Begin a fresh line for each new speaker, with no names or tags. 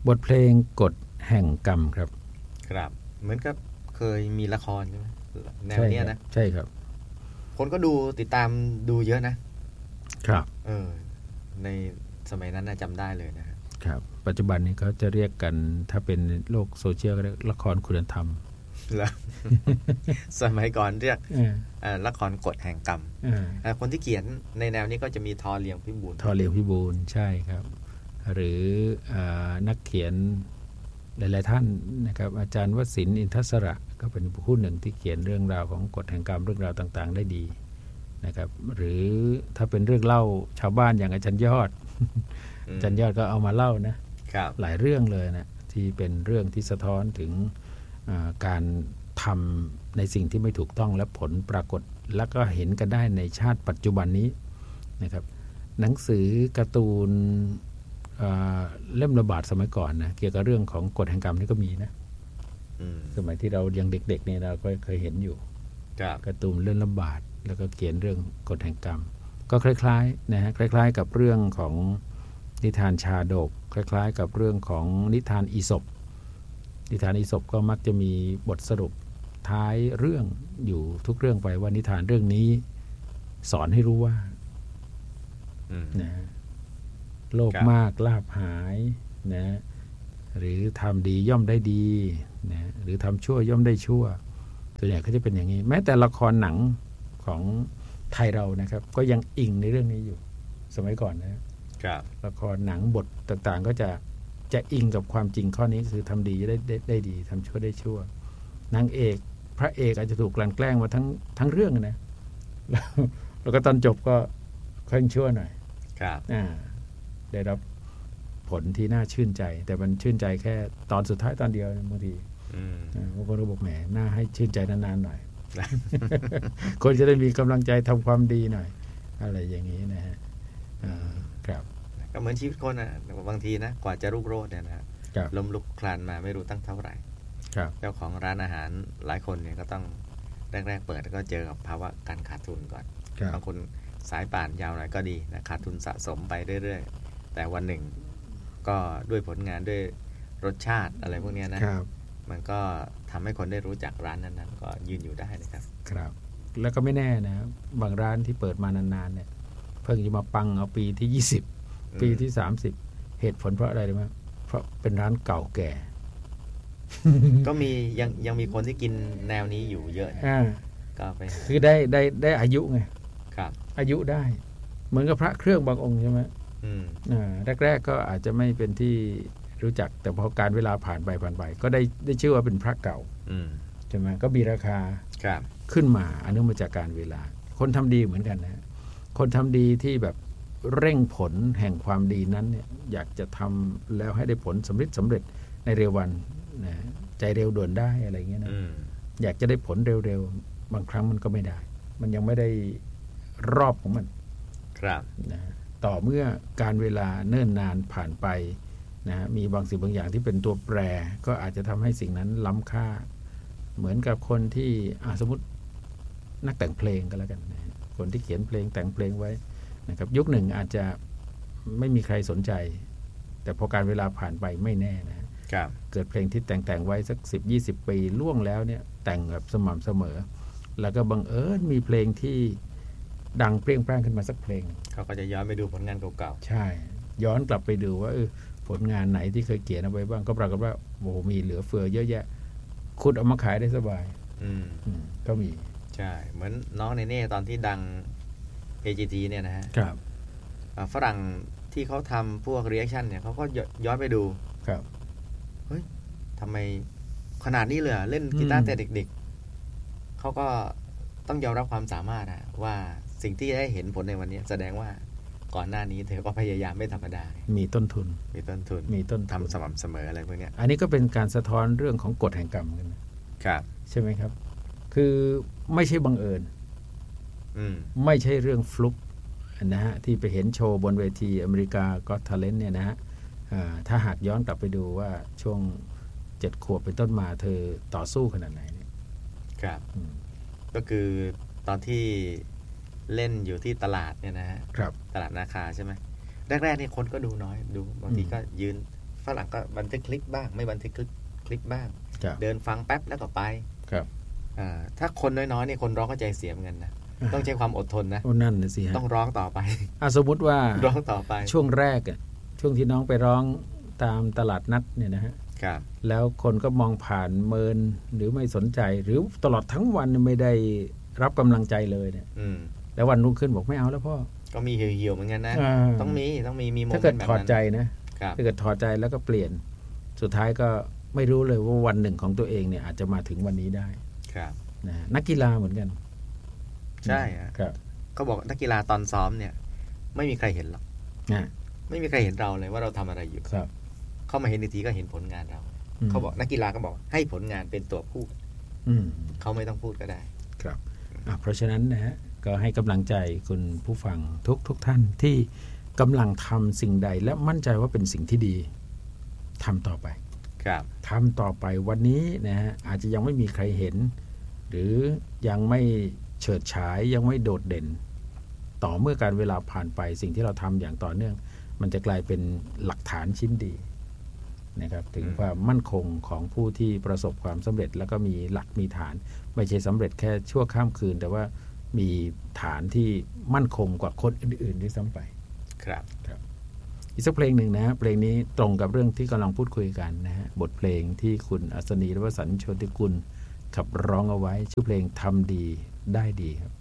บทเพลงกฎแห่งกรรมครับ
ครับเหมือนกับเคยมีละครใช่ไหมแนวเนี้ยนะ
ใช่ครับ
คนก็ดูติดตามดูเยอะนะครับในสมัยนั้นจำได้เลย
นะครับปัจจุบันนี้เขาจะเรียกกันถ้าเป็นโลกโซเชียลก็เรียกละครคุณธรรม
แล้ว สมัยก่อนเรียกละครกฎแห่งกรรมคนที่เขียนในแนวนี้ก็จะมีทอเลียงพิบูล
ใช่ครับหรือนักเขียนหลายๆท่านนะครับอาจารย์วสินทร์อินทศระก็เป็นผู้หนึ่งที่เขียนเรื่องราวของกฎแห่งกรรมเรื่องราวต่างๆได้ดีนะครับหรือถ้าเป็นเรื่องเล่าชาวบ้านอย่างอาจารย์ยอด อาจารย์ยอดก็เอามาเล่านะหลายเรื่องเลยนะที่เป็นเรื่องที่สะท้อนถึงการทำในสิ่งที่ไม่ถูกต้องและผลปรากฏแล้วก็เห็นกันได้ในชาติปัจจุบันนี้นะครับหนังสือการ์ตูนเล่มระบาดสมัยก่อนนะเกี่ยวกับเรื่องของกฎแห่งกรรมนี่ก็มีนะสมัยที่เรายังเด็กๆเนี่ยเราก็เคยเห็นอยู่การ์ตูนเล่มระบาดแล้วก็เขียนเรื่องกฎแห่งกรรมก็คล้ายๆนะฮะคล้ายๆกับเรื่องของนิทานชาดกคล้ายๆกับเรื่องของนิทานอีสปก็มักจะมีบทสรุปท้ายเรื่องอยู่ทุกเรื่องไปว่านิทานเรื่องนี้สอนให้รู้ว่านะโลภมากลาภหายนะหรือทำดีย่อมได้ดีนะหรือทำชั่วย่อมได้ชั่วตัวอย่างก็จะเป็นอย่างนี้แม้แต่ละครหนังของไทยเรานะครับก็ยังอิงในเรื่องนี้อยู่สมัยก่อนนะครับละครหนังบทต่างๆก็จะอิงกับความจริงข้อนี้คือทำดีจะได้ดีทำชั่วได้ชั่วนางเอกพระเอกอาจจะถูกกลั่นแกล้งมาทั้งเรื่องนะแล้วก็ตอนจบก็ค่อยชั่วหน่อยได้รับผลที่น่าชื่นใจแต่มันชื่นใจแค่ตอนสุดท้ายตอนเดียวบางทีบางคนก็บอกแหมน่าให้ชื่นใจนานๆหน่อย คนจะได้มีกำลังใจทำความดีหน่อยอะไรอย่างนี้นะฮะครับ
ก็เหมือนชีวิตคนบางทีนะกว่าจะรุ่งโรจน์เนี่ยนะล้มลุกคลานมาไม่รู้ตั้งเท่าไหร่เจ้าของร้านอาหารหลายคนเนี่ยก็ต้องแรกๆเปิดก็เจอกับภาวะการขาดทุนก่อนบางคนสายป่านยาวหน่อยก็ดีนะขาดทุนสะสมไปเรื่อยๆแต่วันหนึ่งก็ด้วยผลงานด้วยรสชาติอะไรพวกนี้นะมันก็ทำให้คนได้รู้จักร้านนั้นๆก็ยืนอยู่ได้นะครับ
ครับแล้วก็ไม่แน่นะบางร้านที่เปิดมานานๆเนี่ยเพิ่งจะมาปังเอาปีที่20ปีที่30เหตุผลเพราะอะไรรู้ไหมเพราะเป็นร้านเก่าแก่
ก็มียังมีคนที่กินแนวนี้อยู่เยอะก็ไป
คือได้อายุไง
ครับ
อายุได้เหมือนกับพระเครื่องบางองค์ใช่ไหมแรกๆก็อาจจะไม่เป็นที่รู้จักแต่พอการเวลาผ่านไปก็ได้ชื่อว่าเป็นพระเก่าใช่ไหมก็มีราคาขึ้นมาอันเนื่องมาจากการเวลาคนทำดีเหมือนกันนะคนทำดีที่แบบเร่งผลแห่งความดีนั้นเนี่ยอยากจะทำแล้วให้ได้ผลสำเร็จในเร็ววันนะใจเร็วด่วนได้อะไรเงี้ยนะอยากจะได้ผลเร็วๆบางครั้งมันก็ไม่ได้มันยังไม่ได้รอบของมัน
ครับ
นะต่อเมื่อการเวลาเนิ่นนานผ่านไปนะมีบางสิ่งบางอย่างที่เป็นตัวแปรก็อาจจะทำให้สิ่งนั้นล้ำค่าเหมือนกับคนที่สมมตินักแต่งเพลงก็แล้วกันนะคนที่เขียนเพลงแต่งเพลงไว้นะครับยุคหนึ่งอาจจะไม่มีใครสนใจแต่พอการเวลาผ่านไปไม่แน่นะเกิดเพลงที่แต่งไว้สัก10-20 ปีล่วงแล้วเนี่ยแต่งแบบสม่ำเสมอแล้วก็บังเอิญมีเพลงที่ดังเปรี้ยงปร้างขึ้นมาสักเพลง
เขาก็จะย้อนไปดูผลงานเก่า
ๆใช่ย้อนกลับไปดูว่าผลงานไหนที่เคยเขียนเอาไว้บ้างก็ปรากฏว่าโอ้โหมีเหลือเฟือเยอะแยะขุดเอามาขายได้สบายก็มี
ใช่เหมือนน้องเนเน่ตอนที่ดัง AGT เนี่ยนะฮะ
ครับ
ฝรั่งที่เขาทำพวกรีแอคชั่นเนี่ยเขาก็ย้อนไปดู
ครับ
เฮ้ยทำไมขนาดนี้เลยเล่นกีตาร์แต่เด็กๆเขาก็ต้องยอมรับความสามารถว่าสิ่งที่ได้เห็นผลในวันนี้แสดงว่าก่อนหน้านี้เธอก็พยายามไม่ธรรมดา
มีต้นทุน
ทำสม่ำเสมออะไรพวกนี้
อันนี้ก็เป็นการสะท้อนเรื่องของกฎแห่งกรรมกัน
ครับ
ใช่ไหมครับคือไม่ใช่บังเอิญไม่ใช่เรื่องฟลุกนะฮะที่ไปเห็นโชว์บนเวทีอเมริกาก็ทาเลนต์เนี่ยนะฮะถ้าหากย้อนกลับไปดูว่าช่วง7 ขวบเป็นต้นมาเธอต่อสู้ขนาดไหนเนี่ย
ครับก็คือตอนที่เล่นอยู่ที่ตลาดเนี่ยนะฮะตลาดนาคาใช่ไหมแรกๆนี่คนก็ดูน้อยดูบางทีก็ยืนฝรั่งก็บันทึกคลิปบ้างไม่บันทึกคลิปบ้างเดินฟังแป๊บแล้วก็ไปถ้าคนน้อยๆเนี่ยคนร้องก็ใจเสียเหมือนกันนะต้องใช้ความอดทนนะ
นั่นน่ะสิฮะ
ต้องร้องต่อไป
สมมติว่า
ร้องต่อไป
ช่วงแรกช่วงที่น้องไปร้องตามตลาดนัดเนี่ยนะฮะแล้วคนก็มองผ่านเมินหรือไม่สนใจหรือตลอดทั้งวันไม่ได้รับกำลังใจเลยเนี่ยแล้ววันรุ่งขึ้นบอกไม่เอาแล้วพ่อ
ก็มีเหี่ยวๆเหมือนกันนะต้องมีโมเมนต์แบบนั้น
ถ้าเกิดถอดใจนะถ้าเกิดถอดใจแล้วก็เปลี่ยนสุดท้ายก็ไม่รู้เลยว่าวันหนึ่งของตัวเองเนี่ยอาจจะมาถึงวันนี้ได้นะนักกีฬาเหมือนกัน
ใช่ครับเขาบอกนักกีฬาตอนซ้อมเนี่ยไม่มีใครเห็นหรอกไม่มีใครเห็นเราเลยว่าเราทำอะไรอยู่เข้ามาเห็นอีกทีก็เห็นผลงานเราเขาบอกนักกีฬาก็บอกให้ผลงานเป็นตัวพูดเขาไม่ต้องพูดก็ได้
ครับเพราะฉะนั้นนะฮะก็ให้กำลังใจคุณผู้ฟังทุกท่านที่กำลังทำสิ่งใดและมั่นใจว่าเป็นสิ่งที่ดีทำต่อไปทำต่อไปวันนี้นะฮะอาจจะยังไม่มีใครเห็นหรือยังไม่เฉิดฉายยังไม่โดดเด่นต่อเมื่อการเวลาผ่านไปสิ่งที่เราทำอย่างต่อเนื่องมันจะกลายเป็นหลักฐานชิ้นดีนะครับถึงความมั่นคงของผู้ที่ประสบความสำเร็จแล้วก็มีหลักมีฐานไม่ใช่สำเร็จแค่ชั่วข้ามคืนแต่ว่ามีฐานที่มั่นคงกว่าคนอื่นๆด้วยซ้ำไป
ครับ
อีกสักเพลงหนึ่งนะเพลงนี้ตรงกับเรื่องที่กำลังพูดคุยกันนะฮะบทเพลงที่คุณอัศนี วสันต์ โชติกุลขับร้องเอาไว้ชื่อเพลงทำดีได้ดีครับ